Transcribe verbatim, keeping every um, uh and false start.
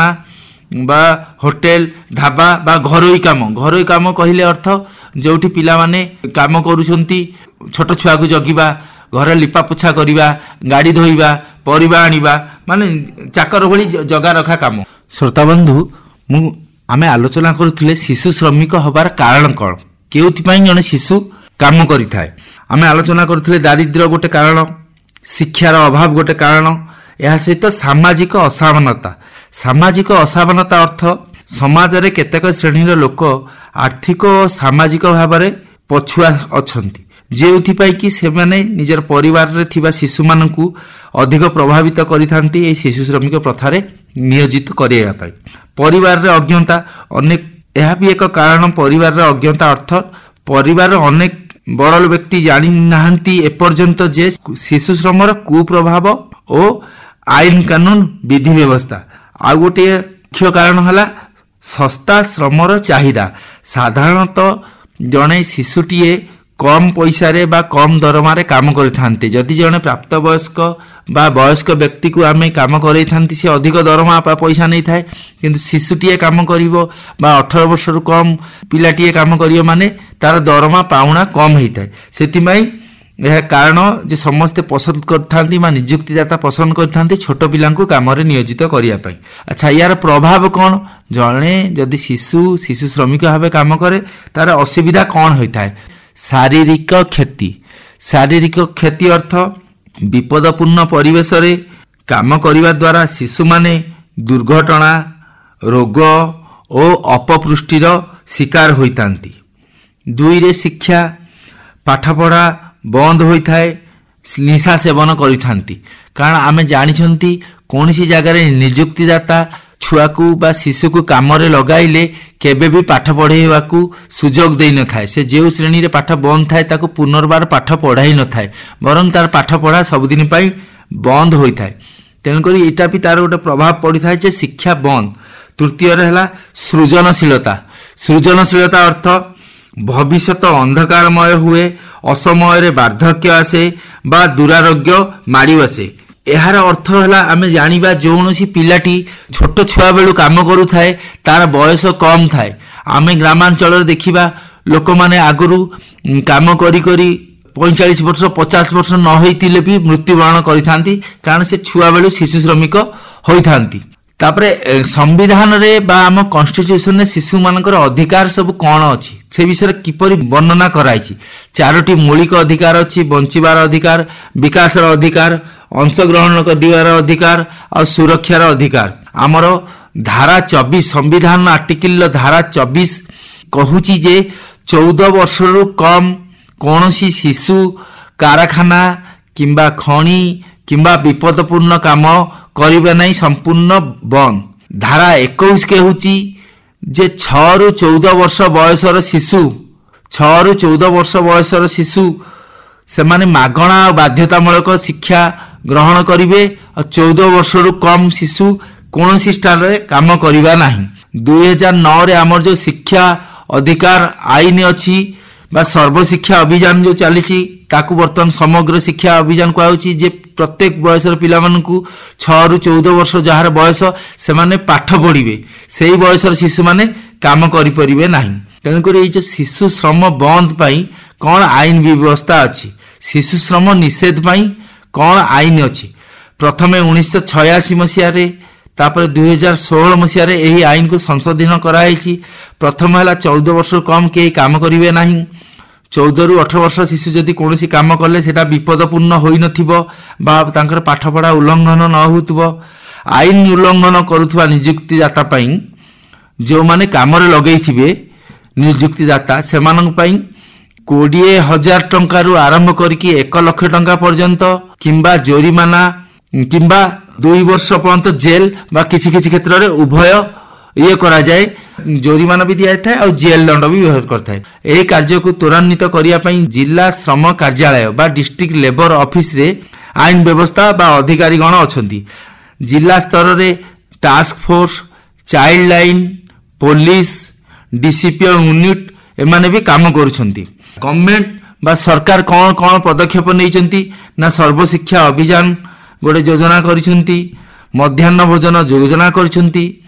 कलकारखाना बा होटेल ढाबा बा घरोई काम घरोई काम कहले अर्थ जोठी पिला माने काम करूछंती छोट छुआ को जगिबा घर लिपा पोछा करिबा गाड़ी धोइबा परिबा आनिबा माने चाकर भली जगा रखा काम। श्रोता बंधु मु आमे आलोचना करूथिले शिशु श्रमिक हबार कारण कोन केउथि पई जने शिशु काम करिथाय। आमे आलोचना करूथिले दारिद्र्य गोटे कारण शिक्षार अभाव गोटे कारण या सहित सामाजिक असमानता। सामाजिक असमानता अर्थ समाज रे केतेक श्रेणी रो लोक आर्थिक और सामाजिक भाव में पछुआ अछंती जेउथि पई कि से माने निजर परिवार रे थिबा शिशु मानकु अधिक प्रभावित करिथांती ए शिशु श्रमिक प्रथारे नियोजित करिया पई। परिवार रे अज्ञता अनेक यह भी एक कारण। परिवार रे अज्ञता अर्थ परिवार अनेक बड़ व्यक्ति जानि नाहंती एपर्यंत जे शिशु श्रमर कुप्रभाव और आईन कानून विधि व्यवस्था। आ गोटे मुख्य कारण हला सस्ता श्रमर चाहिदा। साधारणतः जड़े शिशुटीए कम पैसा रे बा कम दरमा रे काम करिथांते जदि जड़े प्राप्त वयस्क बा वयस्क व्यक्ति को आमे काम करैथांती से अधिक दरमा बा पैसा नहीं थाए किंतु शिशुटीए काम करिवो बा अठारह वर्ष रु कम पिलाटीए काम करियो माने तार दरमा पाउना कम हेइथाय। सेतिमाई यह कारण जे समस्ते पसंद करथांती मा नियुक्तिदाता पसंद करथांती छोट पिलांकु काम रे नियोजित करिया पई। अच्छा यार प्रभाव कोन जणे जदि शिशु शिशु श्रमिक भाबे काम करे तार असुविधा कोन होइथाय। शारीरिक क्षति। शारीरिक क्षति अर्थ विपदपूर्ण परिवेश रे काम करिवा द्वारा शिशु माने दुर्घटना रोग और अपपुष्टिर शिकार होइतांती। दुई रे शिक्षा पाठपढ़ा बंद होता है निशा सेवन करिथांती कारण आमे जानिछंती कोनसी जगह रे नियुक्तिदाता छुआ को बा शिशु को काम रे लगाइले केबे भी पाठ पढ़ेवा को सुजोग देई न थाए। से जेउ श्रेणी रे पाठ बंद थाए ताको पुनर्बार पाठ पढ़ाई न थाए बरं तार पाठ पढ़ा सब दिन पई बंद होई थाए। तेन करी एटा भी तार गोटे प्रभाव पड़ी थाए जे शिक्षा बंद। तृतीय रे हला सृजनशीलता। सृजनशीलता अर्थ भविष्यत अंधकारमय हुए असमय रे वार्धक्य आसे बा दुरारोग्य माड़ी बसे। एहार अर्थ हला आमे जानिबा जोनसी पिलाटी छोट छुआ बेलु काम करू थाए तार बयस कम थाए। आमे ग्रामांचल रे देखिबा लोक माने आगरु काम करी करी पैंतालीस वर्ष पचास वर्ष न होइतिले भी मृत्युवरण करिथांती कारण से छुआ बेलु शिशु श्रमिक होइथांती। तापरे संविधान रे बा आम कॉन्स्टिट्यूशन रे शिशु मानकर अधिकार सब कोन अछि से विषय किपरि वर्णना कराइछि। चारोटी मौलिक अधिकार अछि बंचिबार अधिकार विकासर अधिकार अंशग्रहण करिवार अधिकार और सुरक्षार अधिकार। आमर धारा चौबीस संविधान आर्टिकल धारा चौबीस कहूची जे चौदह वर्ष रु कम कोनोसी शिशु कारखाना किंबा खणी किंबा विपदपूर्ण काम करिबा नहीं संपूर्ण बंद। धारा इक्कीस कहूची जे छह रु चौदह वर्ष बयसर शिशु छह रु चौदह वर्ष बयसर शिशु से माने मागणा और बाध्यतामूलक शिक्षा ग्रहण करिवे और चौदह वर्ष रु कम शिशु कोनोसी स्थान रे काम करिबा नहीं। दो हज़ार नौ रे हमर जो शिक्षा अधिकार आईन अछि बा सर्वशिक्षा अभियान जो चलीची ताकू बर्तमान समग्र शिक्षा अभियान कहउची जे प्रत्येक बयसर पिला मानकू छह रु चौदह वर्ष जहार बयस से माने पाठ पढ़िबे सेही बयसर शिशु माने काम करि परिबे नहीं। तेन करी ए जो शिशु श्रम बंद पई कोन आईन व्यवस्था अछि शिशु श्रम निषेध पई कोन आईन अछि। प्रथमे उन्नीस सौ छियासी मसिया रे तापर दो हज़ार सोलह मसिया रे एही आईन को संशोधन कराइछि। प्रथम हला चौदह वर्ष कम के काम करिवे नहीं। चौदह रु अठारह वर्ष शिशु जदि कोनोसी काम करले सेटा विपदपूर्ण होई नथिबो बा तांकर पाठपढ़ा उल्लंघन न होउतबो। आईन उल्लंघन करूथबा नियुक्तिदाता पई जो माने काम रे लगेइथिबे नियुक्तिदाता सेमानन पई कोड़े हजार टंका रु आरंभ करके एक लाख टंका पर्यंत किंबा जोरिमाना किंबा दुई वर्ष पर्यंत जेल बा किछि किछि क्षेत्र रे उभय ये करा जाए। जोरिमाना भी दिया था और जेल दंड भी व्यवहार करता है। यही कार्य को त्वरान्वित करिया पई जिला श्रम कार्यालय बा डिस्ट्रिक्ट लेबर ऑफिस रे आईन व्यवस्था बा अधिकारी गण अछंती। जिला स्तर रे task force child line police DCPO unit एमाने भी काम करूछंती। गवर्नमेंट बा सरकार कौन कौन पदक्षेप नहीं ना सर्वशिक्षा अभियान गोटे योजना करिसेंती मध्याह्न भोजन योजना करिसेंती